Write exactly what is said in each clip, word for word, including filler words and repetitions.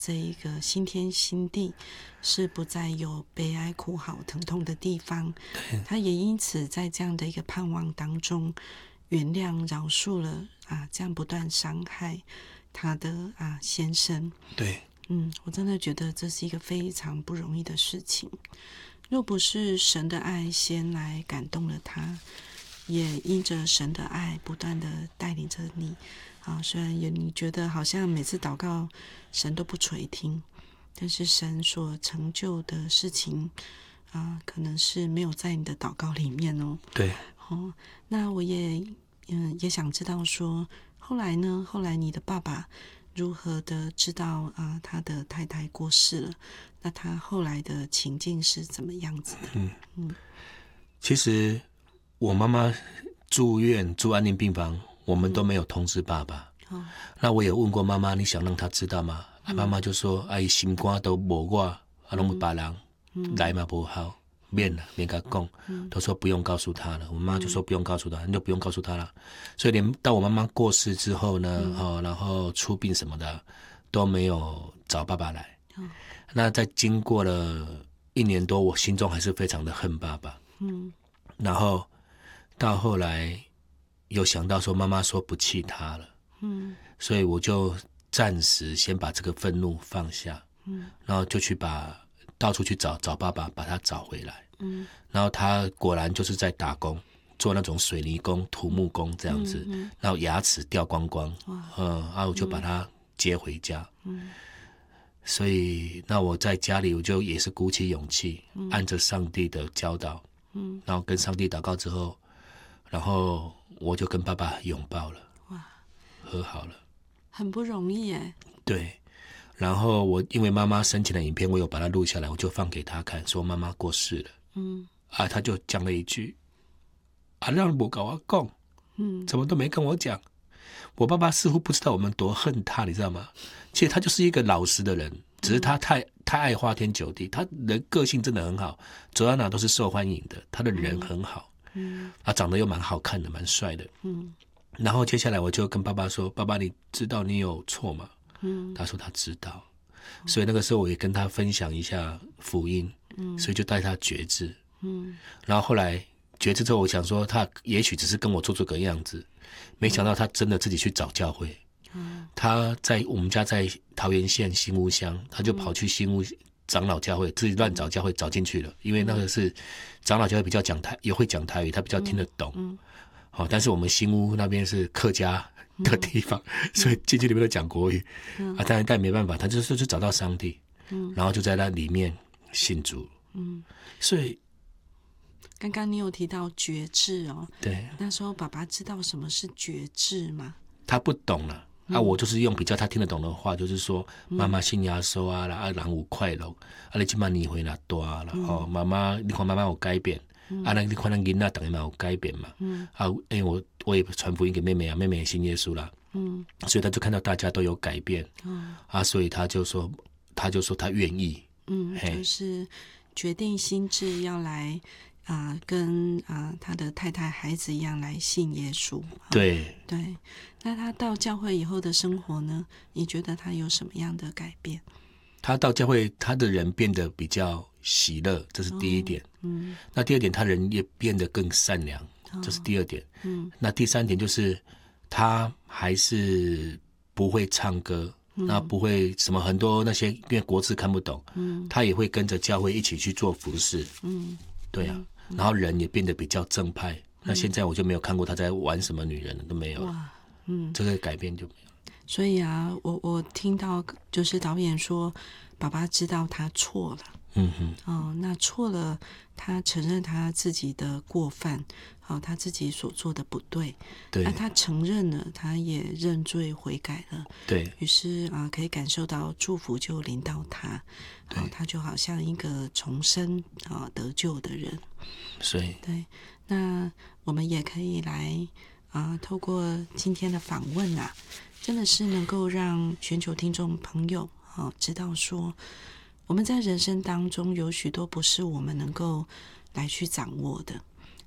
这一个新天新地，是不再有悲哀、哭嚎、疼痛的地方。他也因此在这样的一个盼望当中，原谅、饶恕了啊，这样不断伤害他的啊先生。 对， 嗯，我真的觉得这是一个非常不容易的事情。若不是神的爱先来感动了他，也因着神的爱不断的带领着你啊，虽然也你觉得好像每次祷告神都不垂听，但是神所成就的事情啊，可能是没有在你的祷告里面哦。 对， 哦，那我也嗯也想知道说，后来呢？后来你的爸爸如何的知道啊他的太太过世了？那他后来的情境是怎么样子的？ 嗯嗯，其实我妈妈住院住安宁病房，我们都没有通知爸爸。 哦， 那我也问过妈妈，你想让他知道吗？嗯、妈妈就说：“哎，心肝都无我，啊，拢别人、嗯、来嘛不好，免了，免跟他讲。嗯”都说不用告诉他了。我妈就说不用告诉他，你就不用告诉他了。所以连到我妈妈过世之后呢，嗯哦、然后出殡什么的都没有找爸爸来。哦、那在经过了一年多，我心中还是非常的恨爸爸。嗯，然后到后来有想到说妈妈说不气他了。嗯，所以我就暂时先把这个愤怒放下，嗯，然后就去把到处去找找爸爸，把他找回来，嗯，然后他果然就是在打工，做那种水泥工、土木工这样子，嗯嗯、然后牙齿掉光光，嗯，然后我就把他接回家，嗯，所以那我在家里我就也是鼓起勇气，嗯、按着上帝的教导，嗯，然后跟上帝祷告之后，然后我就跟爸爸拥抱了。和好了， 很不容易耶。 对，然后我因为妈妈生前的影片，我有把它录下来，我就放给他看，说妈妈过世了。嗯，啊，他就讲了一句：“啊，让不跟我讲，嗯，怎么都没跟我讲。”我爸爸似乎不知道我们多恨他，你知道吗？其实他就是一个老实的人，只是他太太爱花天酒地，他人个性真的很好，走到哪都是受欢迎的，他的人很好，嗯，啊，长得又蛮好看的，蛮帅的，嗯。然后接下来我就跟爸爸说：“爸爸，你知道你有错吗？”嗯，他说他知道，所以那个时候我也跟他分享一下福音，嗯，所以就带他决志，嗯，然后后来决志之后，我想说他也许只是跟我做做个样子，没想到他真的自己去找教会，嗯，他在我们家在桃园县新屋乡，他就跑去新屋长老教会，自己乱找教会找进去了，因为那个是长老教会比较讲台，也会讲台语，他比较听得懂，嗯。嗯好、哦，但是我们新屋那边是客家的地方，嗯、所以进去里面都讲国语，嗯、啊，但但没办法，他就是就找到上帝，嗯，然后就在那里面信主，嗯，所以刚刚你有提到决志哦， 对， 那时候爸爸知道什么是决志吗？ 他不懂了。嗯、啊，我就是用比较他听得懂的话，就是说妈妈信耶稣啊，啊，人有快乐，啊，你今晚你回来多了，嗯、哦，妈妈，你看妈妈有改变。嗯、啊，那你看那囡仔等于嘛有改变嘛？嗯，啊，因为我我也传福音给妹妹啊，妹妹也信耶稣啦，嗯，所以他就看到大家都有改变，嗯，啊，所以他就说，他就说他愿意， 嗯，就是决定心志要来啊、呃，跟啊、呃、他的太太孩子一样来信耶稣， 对、哦、 对。那他到教会以后的生活呢？你觉得他有什么样的改变？ 他到教会，他的人变得比较喜乐，这是第一点。哦、嗯，那第二点，他人也变得更善良，哦、这是第二点。嗯，那第三点就是他还是不会唱歌，嗯、那不会什么很多那些因为国字看不懂，嗯，他也会跟着教会一起去做服事。嗯，对啊，嗯、然后人也变得比较正派。嗯、那现在我就没有看过他在玩什么女人了，都没有。哇，嗯，这个改变就没有。 所以啊，我我听到就是导演说，爸爸知道他错了，嗯哼，哦，那错了，他承认他自己的过犯，好、哦，他自己所做的不对， 对， 那他承认了，他也认罪悔改了， 对， 于是啊，可以感受到祝福就临到他，好、哦，他就好像一个重生啊得救的人， 所以对，那我们也可以来啊，透过今天的访问啊。真的是能够让全球听众朋友、哦、知道说，我们在人生当中有许多不是我们能够来去掌握的，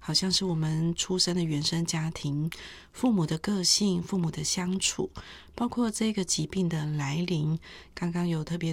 好像是我们出生的原生家庭、父母的个性、父母的相处，包括这个疾病的来临，刚刚有特别